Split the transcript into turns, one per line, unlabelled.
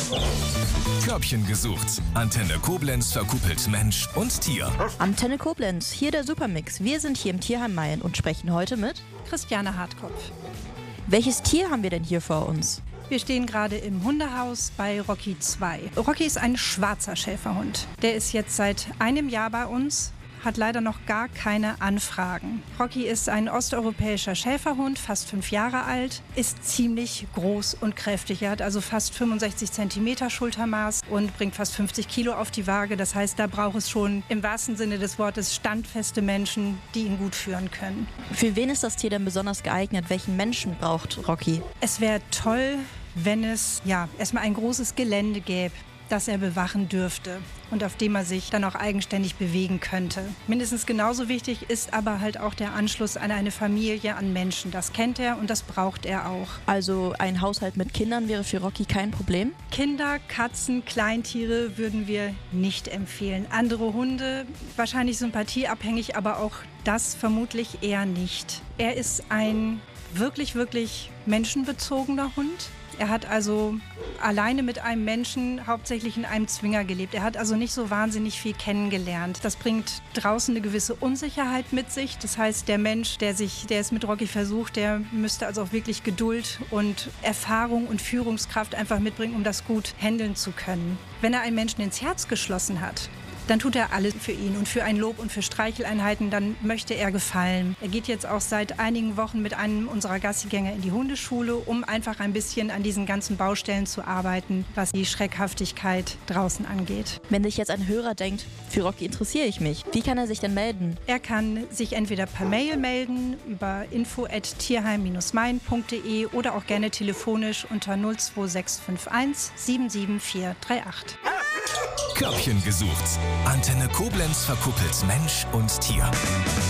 Körbchen gesucht. Antenne Koblenz verkuppelt Mensch und Tier.
Antenne Koblenz, hier der Supermix. Wir sind hier im Tierheim Mayen und sprechen heute mit
Christiane Hartkopf.
Welches Tier haben wir denn hier vor uns?
Wir stehen gerade im Hundehaus bei Rocky 2. Rocky ist ein schwarzer Schäferhund. Der ist jetzt seit einem Jahr bei uns, hat leider noch gar keine Anfragen. Rocky ist ein osteuropäischer Schäferhund, fast 5 Jahre alt, ist ziemlich groß und kräftig. Er hat also fast 65 cm Schultermaß und bringt fast 50 Kilo auf die Waage. Das heißt, da braucht es schon im wahrsten Sinne des Wortes standfeste Menschen, die ihn gut führen können.
Für wen ist das Tier denn besonders geeignet? Welchen Menschen braucht Rocky?
Es wäre toll, wenn es erstmal ein großes Gelände gäbe, das er bewachen dürfte und auf dem er sich dann auch eigenständig bewegen könnte. Mindestens genauso wichtig ist aber halt auch der Anschluss an eine Familie, an Menschen. Das kennt er und das braucht er auch.
Also ein Haushalt mit Kindern wäre für Rocky kein Problem?
Kinder, Katzen, Kleintiere würden wir nicht empfehlen. Andere Hunde, wahrscheinlich sympathieabhängig, aber auch das vermutlich eher nicht. Er ist ein wirklich, wirklich menschenbezogener Hund. Er hat also alleine mit einem Menschen hauptsächlich in einem Zwinger gelebt. Er hat also nicht so wahnsinnig viel kennengelernt. Das bringt draußen eine gewisse Unsicherheit mit sich. Das heißt, der Mensch, der es mit Rocky versucht, der müsste also auch wirklich Geduld und Erfahrung und Führungskraft einfach mitbringen, um das gut handeln zu können. Wenn er einen Menschen ins Herz geschlossen hat, dann tut er alles für ihn und für ein Lob und für Streicheleinheiten, dann möchte er gefallen. Er geht jetzt auch seit einigen Wochen mit einem unserer Gassigänger in die Hundeschule, um einfach ein bisschen an diesen ganzen Baustellen zu arbeiten, was die Schreckhaftigkeit draußen angeht.
Wenn sich jetzt ein Hörer denkt, für Rocky interessiere ich mich, wie kann er sich denn melden?
Er kann sich entweder per Mail melden über info@tierheim-mayen.de oder auch gerne telefonisch unter 02651 77438.
Körbchen gesucht. Antenne Koblenz verkuppelt Mensch und Tier.